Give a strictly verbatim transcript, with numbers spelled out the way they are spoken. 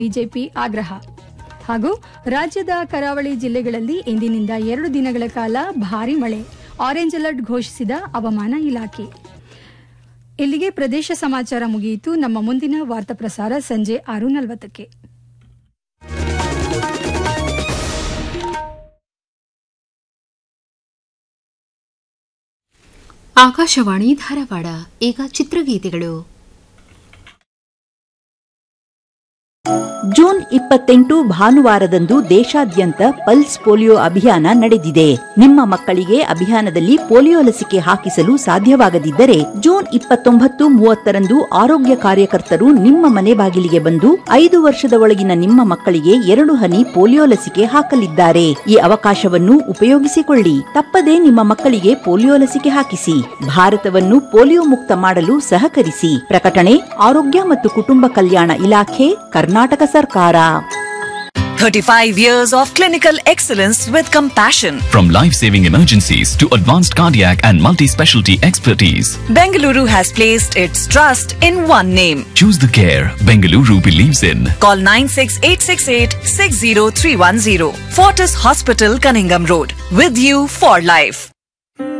BJP ಆಗ್ರಹ. ಹಾಗೂ ರಾಜ್ಯದ ಕರಾವಳಿ ಜಿಲ್ಲೆಗಳಲ್ಲಿ ಇಂದಿನಿಂದ ಎರಡು ದಿನಗಳ ಕಾಲ ಭಾರೀ ಮಳೆ, ಆರೆಂಜ್ ಅಲರ್ಟ್ ಘೋಷಿಸಿದ ಹವಾಮಾನ ಇಲಾಖೆ. ಇಲ್ಲಿಗೆ ಪ್ರದೇಶ ಸಮಾಚಾರ ಮುಗಿಯಿತು. ನಮ್ಮ ಮುಂದಿನ ವಾರ್ತಾ ಪ್ರಸಾರ ಸಂಜೆ ಆರು ನಲವತ್ತಕ್ಕೆ. ಆಕಾಶವಾಣಿ ಧಾರವಾಡ. ಈಗ ಚಿತ್ರಗೀತೆಗಳು. ಜೂನ್ ಇಪ್ಪತ್ತೆಂಟು ಭಾನುವಾರದಂದು ದೇಶಾದ್ಯಂತ ಪಲ್ಸ್ ಪೋಲಿಯೋ ಅಭಿಯಾನ ನಡೆದಿದೆ. ನಿಮ್ಮ ಮಕ್ಕಳಿಗೆ ಅಭಿಯಾನದಲ್ಲಿ ಪೋಲಿಯೋ ಲಸಿಕೆ ಹಾಕಿಸಲು ಸಾಧ್ಯವಾಗದಿದ್ದರೆ ಜೂನ್ ಇಪ್ಪತ್ತೊಂಬತ್ತು ಮೂವತ್ತರಂದು ಆರೋಗ್ಯ ಕಾರ್ಯಕರ್ತರು ನಿಮ್ಮ ಮನೆ ಬಾಗಿಲಿಗೆ ಬಂದು ಐದು ವರ್ಷದ ಒಳಗಿನ ನಿಮ್ಮ ಮಕ್ಕಳಿಗೆ ಎರಡು ಹನಿ ಪೋಲಿಯೋ ಲಸಿಕೆ ಹಾಕಲಿದ್ದಾರೆ. ಈ ಅವಕಾಶವನ್ನು ಉಪಯೋಗಿಸಿಕೊಳ್ಳಿ. ತಪ್ಪದೇ ನಿಮ್ಮ ಮಕ್ಕಳಿಗೆ ಪೋಲಿಯೋ ಲಸಿಕೆ ಹಾಕಿಸಿ. ಭಾರತವನ್ನು ಪೋಲಿಯೋ ಮುಕ್ತ ಮಾಡಲು ಸಹಕರಿಸಿ. ಪ್ರಕಟಣೆ ಆರೋಗ್ಯ ಮತ್ತು ಕುಟುಂಬ ಕಲ್ಯಾಣ ಇಲಾಖೆ, ಕರ್ನಾಟಕ ಸರ್ಕಾರ. thirty-five years of clinical excellence with compassion. From life-saving emergencies to advanced cardiac and multi-specialty expertise, Bengaluru has placed its trust in one name. choose the care Bengaluru believes in. Call nine six eight six eight six zero three one zero. Fortis Hospital, Cunningham Road. With you for life.